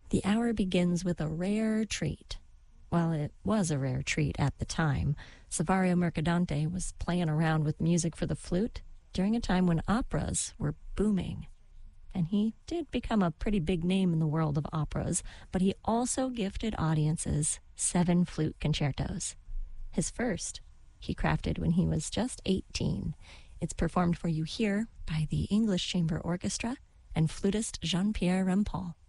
The hour begins with a rare treat. Well, it was a rare treat at the time. Saverio Mercadante was playing around with music for the flute during a time when operas were booming. And he did become a pretty big name in the world of operas, but he also gifted audiences 7 flute concertos. His first he crafted when he was just 18. It's performed for you here by the English Chamber Orchestra and flutist Jean-Pierre Rampal.